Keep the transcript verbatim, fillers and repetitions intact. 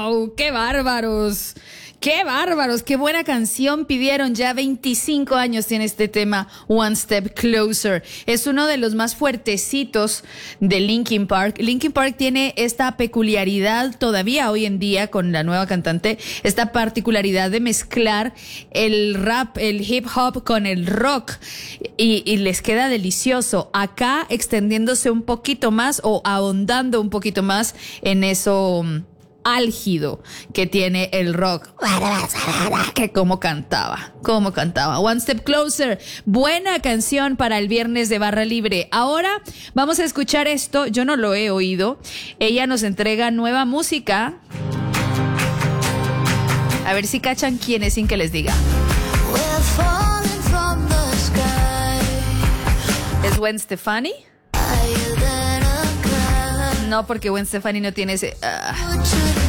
¡Oh, qué bárbaros! ¡Qué bárbaros! ¡Qué buena canción pidieron! Ya veinticinco años tiene este tema, One Step Closer. Es uno de los más fuertecitos de Linkin Park. Linkin Park tiene esta peculiaridad todavía hoy en día con la nueva cantante, esta particularidad de mezclar el rap, el hip hop con el rock y, y les queda delicioso. Acá extendiéndose un poquito más o ahondando un poquito más en eso álgido que tiene el rock. Que cómo cantaba, cómo cantaba. One Step Closer, buena canción para el viernes de Barra Libre. Ahora vamos a escuchar esto, yo no lo he oído. Ella nos entrega nueva música. A ver si cachan quién es sin que les diga. ¿Es Gwen Stefani? No, porque Gwen Stefani no tiene ese... Uh.